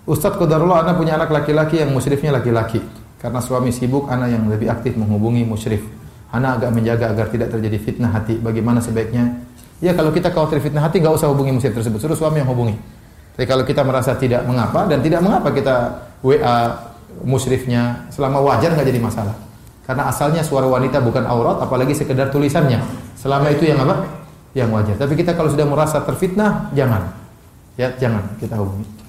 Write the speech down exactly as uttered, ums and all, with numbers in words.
Ustaz, qadarullah ana punya anak laki-laki yang musyrifnya laki-laki. Karena suami sibuk, ana yang lebih aktif menghubungi musyrif. Ana agak menjaga agar tidak terjadi fitnah hati. Bagaimana sebaiknya? Ya kalau kita khawatir fitnah hati, enggak usah hubungi musyrif tersebut. Suruh suami yang hubungi. Tapi kalau kita merasa tidak mengapa dan tidak mengapa kita W A musyrifnya, selama wajar enggak jadi masalah. Karena asalnya suara wanita bukan aurat, apalagi sekedar tulisannya. Selama itu yang apa? Yang wajar. Tapi kita kalau sudah merasa terfitnah, jangan. Ya, jangan kita hubungi.